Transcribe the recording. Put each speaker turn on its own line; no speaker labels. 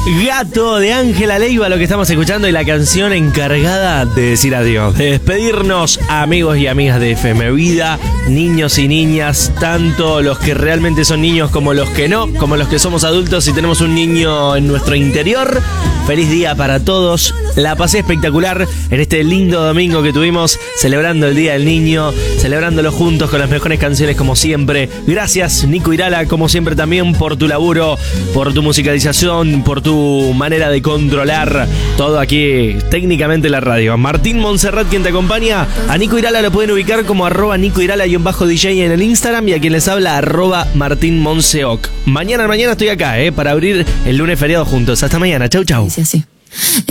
Gato de Ángela Leiva, lo que estamos escuchando, y la canción encargada de decir adiós, de despedirnos, amigos y amigas de FM Vida, niños y niñas, tanto los que realmente son niños como los que no, como los que somos adultos y tenemos un niño en nuestro interior. Feliz día para todos. La pasé espectacular en este lindo domingo que tuvimos, celebrando el Día del Niño, celebrándolo juntos con las mejores canciones como siempre. Gracias, Nico Irala, como siempre también por tu laburo, por tu musicalización, por tu manera de controlar todo aquí técnicamente la radio. Martín Montserrat, quien te acompaña. A Nico Irala lo pueden ubicar como @NicoIrala_DJ en el Instagram, y a quien les habla @MartinMonseoc. Mañana estoy acá, para abrir el lunes feriado juntos. Hasta mañana, chau chau.
Sí, así.